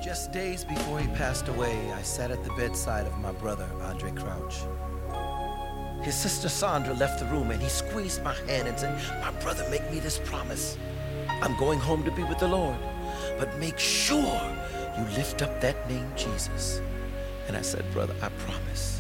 Just days before he passed away, I sat at the bedside of my brother, Andre Crouch. His sister Sandra left the room and he squeezed my hand and said, "My brother, make me this promise. I'm going home to be with the Lord, but make sure you lift up that name Jesus." And I said, "Brother, I promise."